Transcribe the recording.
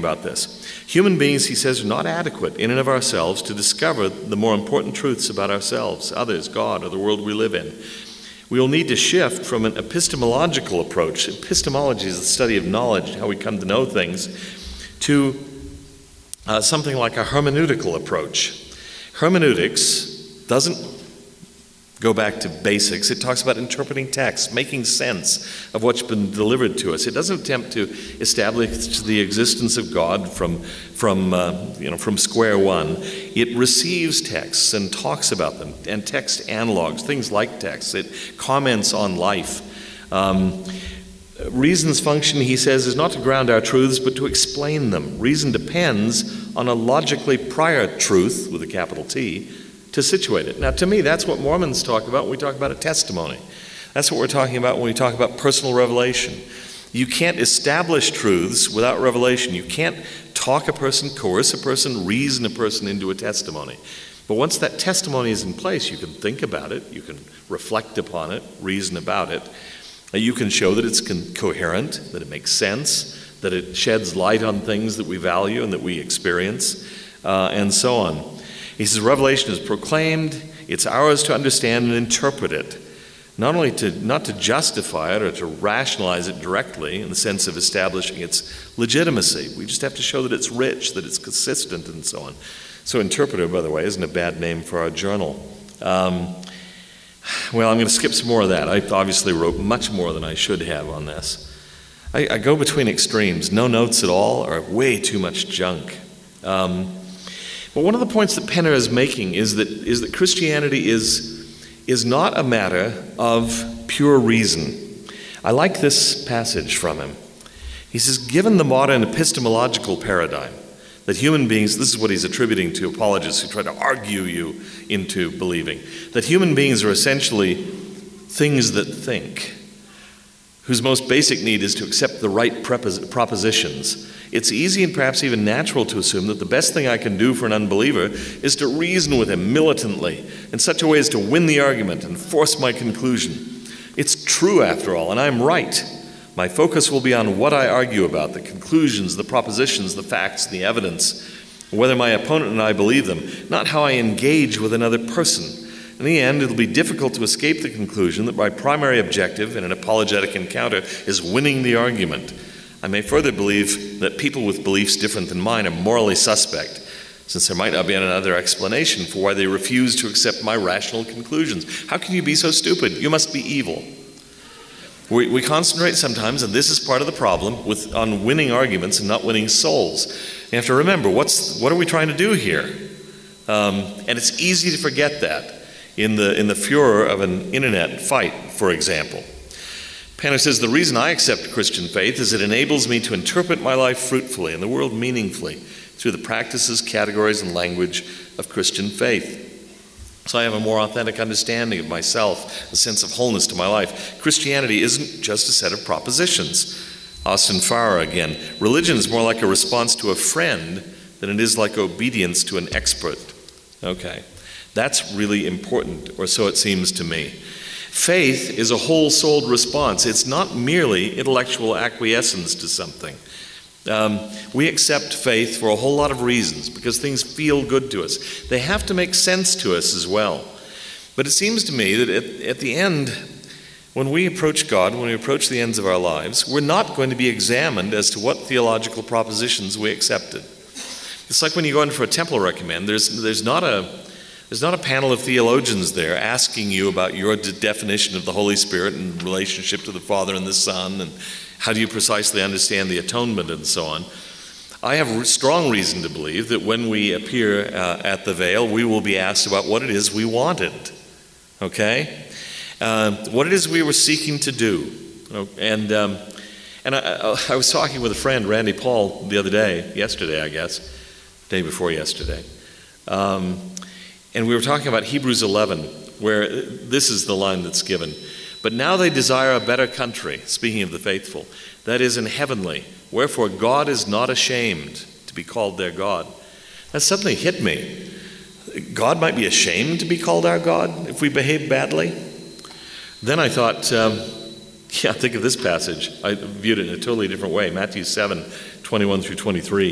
about this. Human beings, he says, are not adequate in and of ourselves to discover the more important truths about ourselves, others, God, or the world we live in. We will need to shift from an epistemological approach. Epistemology is the study of knowledge, how we come to know things, to something like a hermeneutical approach. Hermeneutics doesn't go back to basics. It talks about interpreting text, making sense of what's been delivered to us. It doesn't attempt to establish the existence of God from square one. It receives texts and talks about them, and text analogs, things like text. It comments on life. Reason's function, he says, is not to ground our truths, but to explain them. Reason depends on a logically prior truth, with a capital T, to situate it. Now, to me, that's what Mormons talk about when we talk about a testimony. That's what we're talking about when we talk about personal revelation. You can't establish truths without revelation. You can't talk a person, coerce a person, reason a person into a testimony. But once that testimony is in place, you can think about it, you can reflect upon it, reason about it. You can show that it's coherent, that it makes sense, that it sheds light on things that we value and that we experience, and so on. He says, revelation is proclaimed, it's ours to understand and interpret it. Not to justify it or to rationalize it directly in the sense of establishing its legitimacy. We just have to show that it's rich, that it's consistent, and so on. So interpreter, by the way, isn't a bad name for our journal. Well, I'm going to skip some more of that. I obviously wrote much more than I should have on this. I go between extremes, no notes at all, or way too much junk. But one of the points that Penner is making is that Christianity is not a matter of pure reason. I like this passage from him. He says, given the modern epistemological paradigm, that human beings, this is what he's attributing to apologists who try to argue you into believing, that human beings are essentially things that think, whose most basic need is to accept the right propositions. It's easy and perhaps even natural to assume that the best thing I can do for an unbeliever is to reason with him militantly in such a way as to win the argument and force my conclusion. It's true, after all, and I'm right. My focus will be on what I argue about, the conclusions, the propositions, the facts, the evidence, whether my opponent and I believe them, not how I engage with another person. In the end, it'll be difficult to escape the conclusion that my primary objective in an apologetic encounter is winning the argument. I may further believe that people with beliefs different than mine are morally suspect, since there might not be another explanation for why they refuse to accept my rational conclusions. How can you be so stupid? You must be evil. We concentrate sometimes, and this is part of the problem, on winning arguments and not winning souls. You have to remember, what are we trying to do here? And it's easy to forget that in the furor of an internet fight, for example. Penner says, the reason I accept Christian faith is it enables me to interpret my life fruitfully and the world meaningfully through the practices, categories, and language of Christian faith. So I have a more authentic understanding of myself, a sense of wholeness to my life. Christianity isn't just a set of propositions. Austin Farrer again. Religion is more like a response to a friend than it is like obedience to an expert. Okay, that's really important, or so it seems to me. Faith is a whole-souled response. It's not merely intellectual acquiescence to something. We accept faith for a whole lot of reasons, because things feel good to us. They have to make sense to us as well. But it seems to me that at the end, when we approach God, when we approach the ends of our lives, we're not going to be examined as to what theological propositions we accepted. It's like when you go in for a temple recommend, there's not a panel of theologians there asking you about your definition of the Holy Spirit in relationship to the Father and the Son, and how do you precisely understand the atonement and so on. I have strong reason to believe that when we appear at the veil, we will be asked about what it is we wanted, okay? What it is we were seeking to do. And I was talking with a friend, Randy Paul, yesterday, I guess, day before yesterday. And we were talking about Hebrews 11, where this is the line that's given. But now they desire a better country, speaking of the faithful, that is in heavenly. Wherefore God is not ashamed to be called their God. That suddenly hit me. God might be ashamed to be called our God if we behave badly. Then I thought, think of this passage. I viewed it in a totally different way. Matthew 7, 21 through 23.